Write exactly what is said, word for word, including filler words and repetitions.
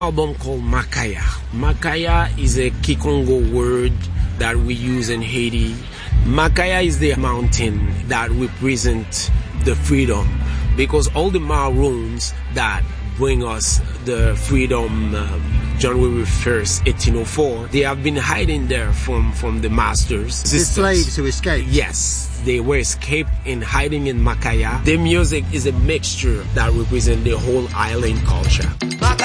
Album called Makaya. Makaya is a Kikongo word that we use in Haiti. Makaya is the mountain that represents the freedom, because all the Maroons that bring us the freedom um, January first, eighteen oh four, they have been hiding there from, from the masters. The slaves who escaped? Yes, they were escaped and hiding in Makaya. Their music is a mixture that represents the whole island culture.